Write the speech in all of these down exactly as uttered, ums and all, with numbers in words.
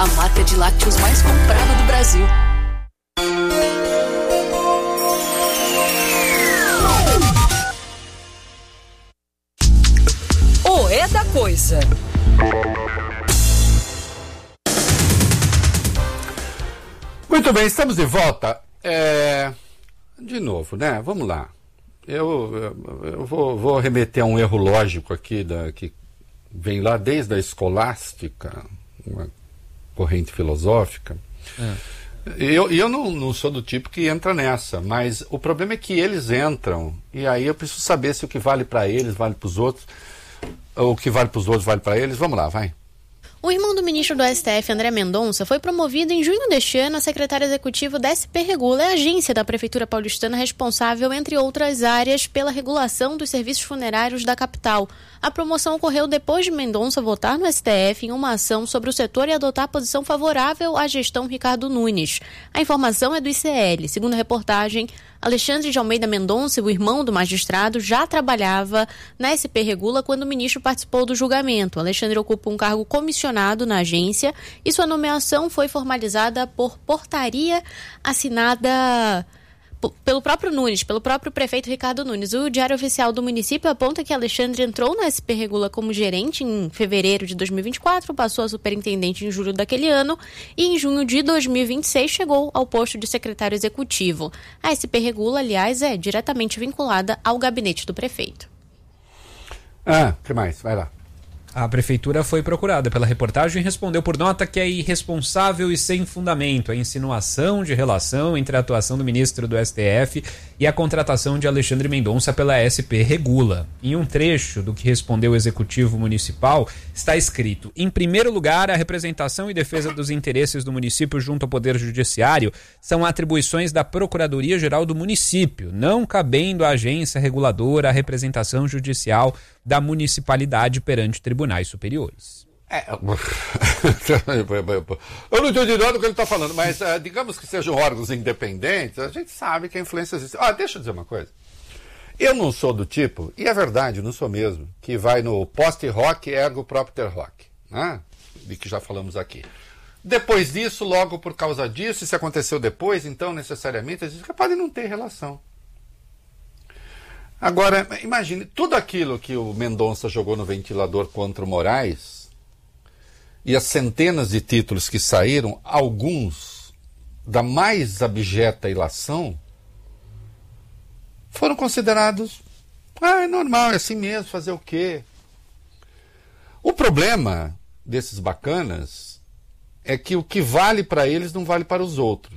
a marca de lácteos mais comprada do Brasil. O É da Coisa. Muito bem, estamos de volta. É... De novo, né? Vamos lá. Eu, eu, eu vou, vou remeter a um erro lógico aqui, da, que vem lá desde a escolástica, uma corrente filosófica. É. E eu, eu não, não sou do tipo que entra nessa, mas o problema é que eles entram, e aí eu preciso saber se o que vale para eles vale para os outros, ou o que vale para os outros vale para eles. Vamos lá, vai. O irmão do ministro do S T F, André Mendonça, foi promovido em junho deste ano a secretário executivo da S P Regula, a agência da Prefeitura paulistana responsável, entre outras áreas, pela regulação dos serviços funerários da capital. A promoção ocorreu depois de Mendonça votar no S T F em uma ação sobre o setor e adotar posição favorável à gestão Ricardo Nunes. A informação é do I C L. Segundo a reportagem, Alexandre de Almeida Mendonça, o irmão do magistrado, já trabalhava na S P Regula quando o ministro participou do julgamento. Alexandre ocupa um cargo comissionado na agência e sua nomeação foi formalizada por portaria assinada pelo próprio Nunes, pelo próprio prefeito Ricardo Nunes. O Diário Oficial do município aponta que Alexandre entrou na S P Regula como gerente em fevereiro de dois mil e vinte e quatro, passou a superintendente em julho daquele ano e em junho de dois mil e vinte e seis chegou ao posto de secretário executivo. A S P Regula, aliás, é diretamente vinculada ao gabinete do prefeito. Ah, o que mais? Vai lá. A prefeitura foi procurada pela reportagem e respondeu por nota que é irresponsável e sem fundamento a insinuação de relação entre a atuação do ministro do S T F e a contratação de Alexandre Mendonça pela S P Regula. Em um trecho do que respondeu o Executivo Municipal, está escrito: em primeiro lugar, a representação e defesa dos interesses do município junto ao Poder Judiciário são atribuições da Procuradoria-Geral do município, não cabendo à agência reguladora a representação judicial da municipalidade perante tribunais superiores. É, eu não entendi nada do que ele está falando, mas uh, digamos que sejam órgãos independentes, a gente sabe que a influência existe. Ah, deixa eu dizer uma coisa. Eu não sou do tipo, e é verdade, não sou mesmo, que vai no post-rock ergo propter rock, né? De que já falamos aqui. Depois disso, logo por causa disso, e se aconteceu depois, então necessariamente, a gente pode não ter relação. Agora, imagine, tudo aquilo que o Mendonça jogou no ventilador contra o Moraes e as centenas de títulos que saíram, alguns da mais abjeta ilação, foram considerados, ah, é normal, é assim mesmo, fazer o quê? O problema desses bacanas é que o que vale para eles não vale para os outros,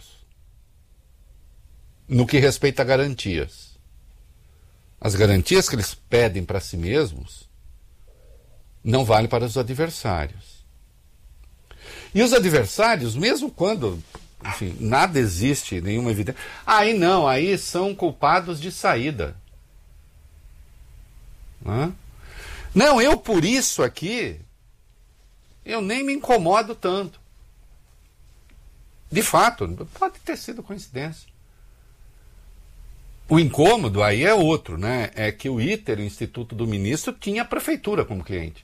no que respeita a garantias. As garantias que eles pedem para si mesmos não valem para os adversários. E os adversários, mesmo quando, enfim, nada existe, nenhuma evidência, aí não, aí são culpados de saída. Não, não, eu por isso aqui, eu nem me incomodo tanto. De fato, pode ter sido coincidência. O incômodo aí é outro, né? É que o I T E R, o Instituto do Ministro, tinha a prefeitura como cliente.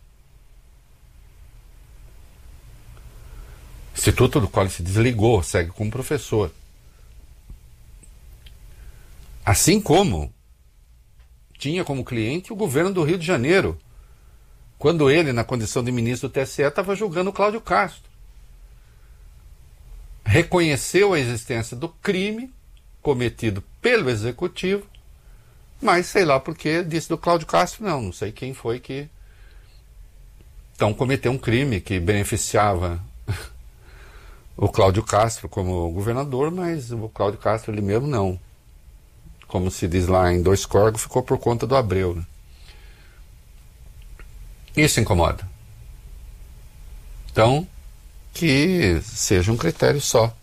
Instituto do qual ele se desligou, segue como professor. Assim como tinha como cliente o governo do Rio de Janeiro, quando ele, na condição de ministro do T S E, estava julgando o Cláudio Castro. Reconheceu a existência do crime cometido pelo Executivo, mas sei lá porque disse do Cláudio Castro, não, não sei quem foi que então cometeu um crime que beneficiava o Cláudio Castro como governador, mas o Cláudio Castro ele mesmo não. Como se diz lá em Dois Córregos, ficou por conta do Abreu, né? Isso incomoda. Então, que seja um critério só,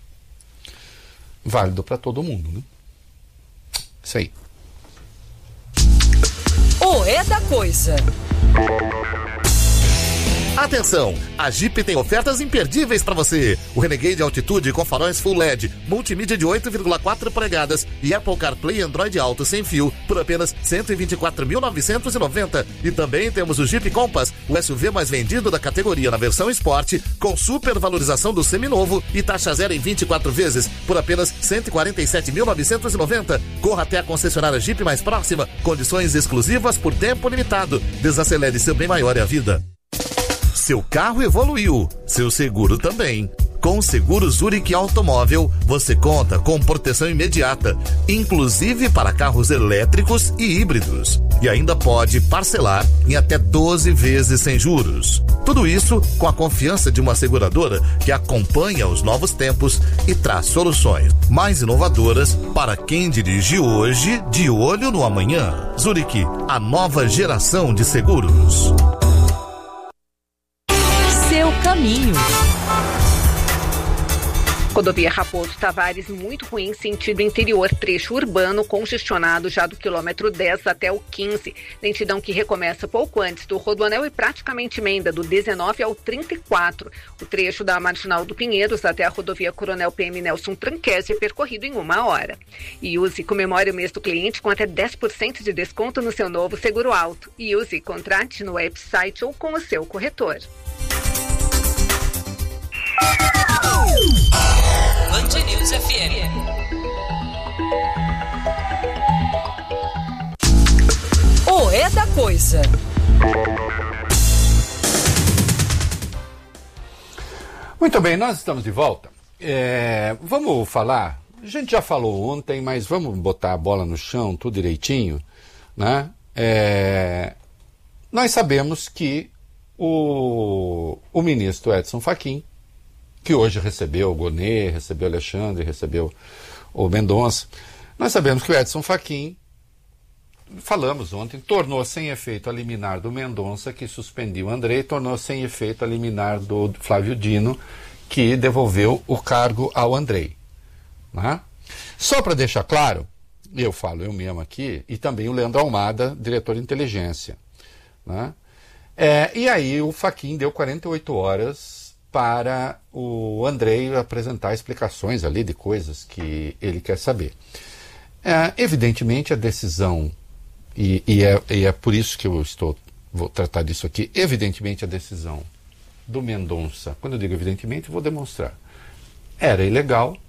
válido para todo mundo, né? Isso aí. O É da Coisa. Atenção, a Jeep tem ofertas imperdíveis para você. O Renegade Altitude com faróis Full L E D, multimídia de oito vírgula quatro polegadas e Apple CarPlay e Android Auto sem fio por apenas cento e vinte e quatro mil novecentos e noventa. E também temos o Jeep Compass, o S U V mais vendido da categoria na versão Sport, com super valorização do seminovo e taxa zero em vinte e quatro vezes por apenas cento e quarenta e sete mil novecentos e noventa. Corra até a concessionária Jeep mais próxima, condições exclusivas por tempo limitado. Desacelere, seu bem maior é a vida. Seu carro evoluiu, seu seguro também. Com o seguro Zurich Automóvel, você conta com proteção imediata, inclusive para carros elétricos e híbridos. E ainda pode parcelar em até doze vezes sem juros. Tudo isso com a confiança de uma seguradora que acompanha os novos tempos e traz soluções mais inovadoras para quem dirige hoje de olho no amanhã. Zurich, a nova geração de seguros. Seu caminho. Rodovia Raposo Tavares, muito ruim, sentido interior, trecho urbano congestionado já do quilômetro dez até o quinze. Lentidão que recomeça pouco antes do Rodoanel e praticamente emenda do dezenove ao trinta e quatro. O trecho da Marginal do Pinheiros até a rodovia Coronel P M Nelson Tranquese é percorrido em uma hora. E use comemore o mês do cliente com até dez por cento de desconto no seu novo seguro auto. E use, contrate no website ou com o seu corretor. Band News F M. O É da Coisa. Muito bem, nós estamos de volta. É, vamos falar, a gente já falou ontem, mas vamos botar a bola no chão, tudo direitinho, né? É, nós sabemos que o, o ministro Edson Fachin, que hoje recebeu o Gonê, recebeu o Alexandre, recebeu o Mendonça. Nós sabemos que o Edson Fachin, falamos ontem, tornou sem efeito a liminar do Mendonça, que suspendiu o Andrei, tornou sem efeito a liminar do Flávio Dino, que devolveu o cargo ao Andrei. Né? Só para deixar claro, eu falo eu mesmo aqui, e também o Leandro Almada, diretor de inteligência. Né? É, e aí o Fachin deu quarenta e oito horas para o Andrei apresentar explicações ali de coisas que ele quer saber. É, evidentemente a decisão, e, e, é, e é por isso que eu estou, vou tratar disso aqui, evidentemente a decisão do Mendonça, quando eu digo evidentemente, vou demonstrar, era ilegal,